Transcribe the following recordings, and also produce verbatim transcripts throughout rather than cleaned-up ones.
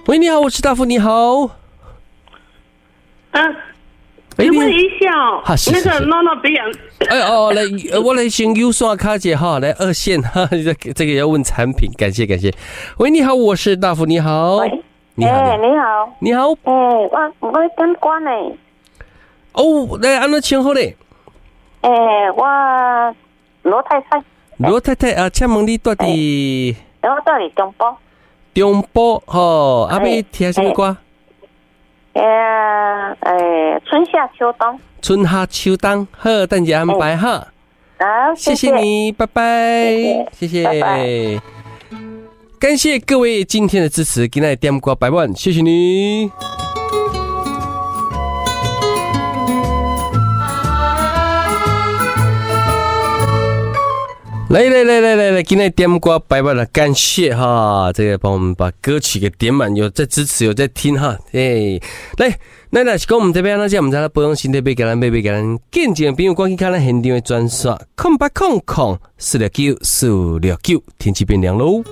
喂，你好，我是大福，你好。 啊， 喂， 问一下哦，那个诺诺比亚， 哎哦，来，我来先优刷卡姐哈，来二线哈，这个要问产品，感谢感谢。喂，你好，我是大福，你好。 喂， 你好， 欸、你好， 你好。 哎、欸，我我点关呢。 哦，来，安怎称呼咧？ 哎、欸，我罗太太。 罗太太啊，请问你住伫？ 我住伫中部。 中部吼，啊，要听什么歌？ 呃，诶，春夏秋冬。 春夏秋冬，好，等下安排哈。 好， 谢谢你，拜拜，谢谢，拜拜。感谢各位今天的支持，今天点歌百万，谢谢你。来来来来来来，今天点歌百万的感谢哈，这个帮我们把歌曲给点满，有在支持，有在听哈，哎，来，那那是讲我们这边那些我们在那保养身体，别给咱，别别给咱，见证的朋友关系看咱现场的专线，空八空空四六九四六九，天气变凉喽。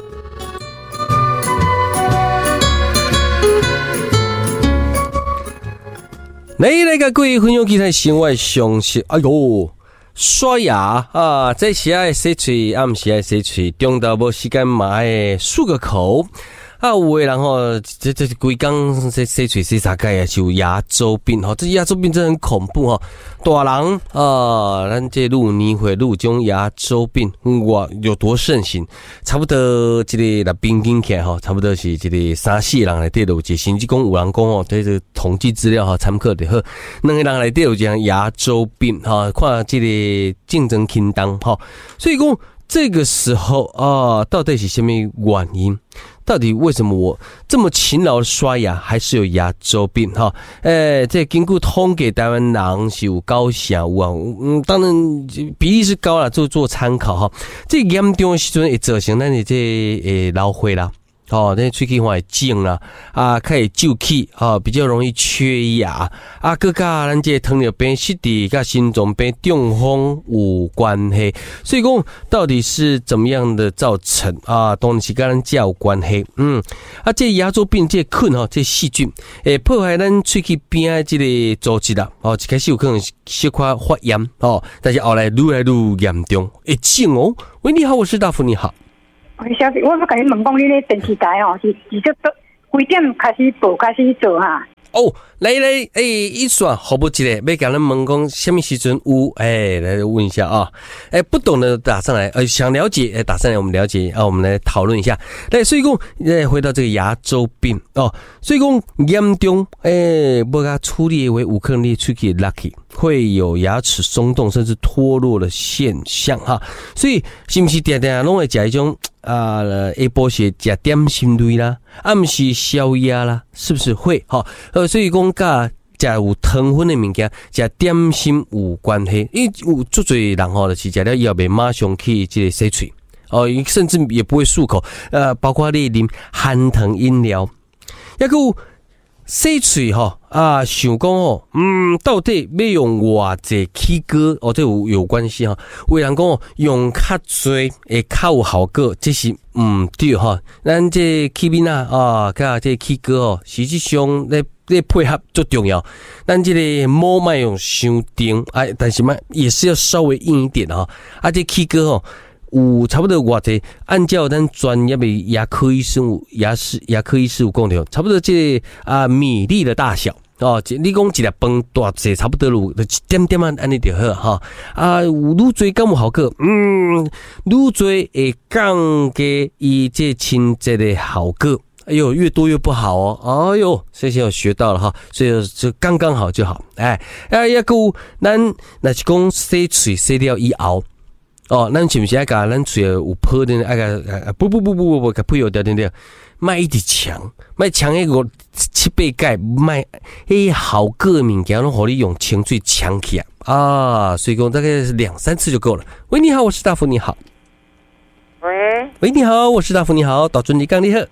来来个各位朋友，其他生活常识，哎呦。刷牙啊，这时爱洗嘴，暗时爱洗嘴，中昼无时间嘛爱漱个口。啊，有的人吼，这这规工洗洗嘴洗三盖啊，就有牙周病吼。这牙周病真的很恐怖吼。大人啊，咱这愈年岁愈种牙周病，哇，有多盛行？差不多这个来平均起来吼，差不多是这个三四个人内底有一个，甚至讲有人讲哦，这个统计资料哈参考的好，两个人内底有这样牙周病哈，看这个竞争轻当哈，所以讲这个时候啊，到底是什么原因？到底为什么我这么勤劳的刷牙，还是有牙周病哈？诶，这根据统计，台湾人是有高血有啊，嗯，当然比例是高啦，做做参考哈。这严重的时阵会造成咱的这诶老花啦。哦，那喙齿会肿啦，啊，开始皱起，啊，比较容易缺牙，啊，佮甲咱这糖尿病、失智、甲心脏病、中风有关系。所以讲，到底是怎么样的造成啊？当然是跟咱有关系。嗯，啊，这牙周病这菌吼，这细菌会破坏咱喙齿边的这个组织啦。哦，一开始有可能小可发炎哦，但是后来愈来愈严重，会肿哦。喂，你好，我是大福，你好。 小姐，我要跟你问讲，你咧电视台哦，是是这几点开始播，开始做哈？ 哦，来来，诶，一算好不起来，要跟咱问讲什么时阵有？诶，来问一下啊，诶，不懂的打上来，呃，想了解，诶，打上来我们了解啊，我们来讨论一下。来，所以讲，诶，回到这个牙周病哦，所以讲严重，诶，要给它处理为有可能你喙齿 lucky。会有牙齿松动甚至脱落的现象哈，所以是不是常常拢会吃一种啊？下晡时吃点心类啦，暗时宵夜啦，是不是会哈？呃，所以讲甲食有糖分的物件，食点心有关系。因为有足侪人吼，就是食了以后袂马上去这个洗嘴哦，甚至也不会漱口。呃，包括你啉含糖饮料，抑个。洗嘴吼啊，想讲哦，嗯，到底要用偌济起膏哦，这有有关系哈。有人讲哦，用较侪会较有效果，这是唔对哈。咱这起面啊啊，甲这起膏哦，实际上咧咧配合最重要。咱这个毛卖用伤硬，哎，但是嘛也是要稍微硬一点哈。啊，这起膏哦。有差不多偌济，按照咱专业的牙科医生有牙师牙科医师有讲到，差不多这个啊米粒的大小哦，你讲一粒饭大细，差不多有一点点啊，安尼就好哈。啊，有愈侪敢有效果，嗯，愈侪会降低伊这清洁的效果。哎呦，越多越不好哦！哎呦，这些我学到了哈，所以就刚刚好就好。哎，啊，一个咱那是讲洗嘴洗掉以后。哦，咱是不是爱甲咱嘴有破的爱甲不不不不不不，甲配有掉掉掉，卖一直强，卖强迄个七倍钙，卖迄好个物件拢互你用清水强起来啊！所以讲大概两三次就够了。喂，你好，我是大福，你好。 喂， 喂，你好，我是大福，你好，大尊你讲你好。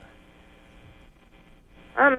嗯，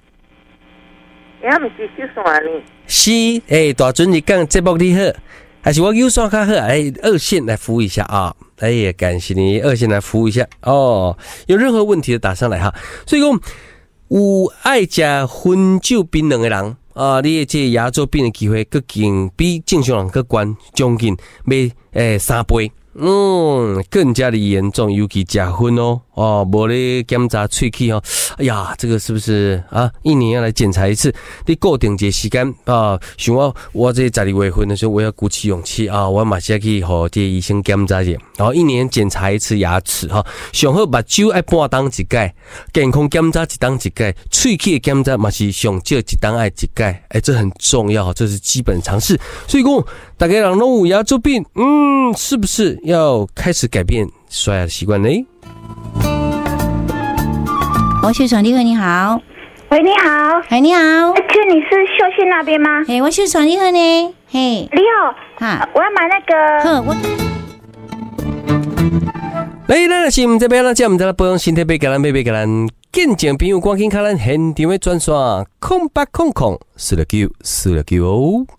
也毋是小线呢。 是，诶、欸，大尊你讲节目你好。还是我右刷卡好，来二线来服务一下啊！哎呀，感谢你二线来服务一下哦。有任何问题的打上来哈。所以讲， 有爱食薰酒槟榔的人啊，你的这牙周病的机会更近比正常人更悬，将近要诶三倍。嗯，更加的严重，尤其食薰哦，哦，无咧检查喙齿哦，哎呀，这个是不是啊？一年要来检查一次？你固定一个时间啊，像我我这十二月份的时候，我要鼓起勇气啊，我马上去和这医生检查一下，然后一年检查一次牙齿哈，上好目睭爱半当一届，健康检查一当一届，喙齿的检查嘛是上少一当爱一届，哎，这很重要，这是基本常识。所以讲，大家人拢有牙周病，嗯，是不是要开始改变刷牙的习惯呢？ 我秀爽，你好，你好， 喂，你好， 哎，你好， 请你是秀信那边吗？ 哎，我秀爽，你好呢，嘿， 你好，啊，我要买那个， 呵，我。 来，咱是唔这边，咱只唔知啦，保养身体，别给咱，别别给咱，见证朋友，赶紧看咱现场的专线，空八空空四六九四六九哦。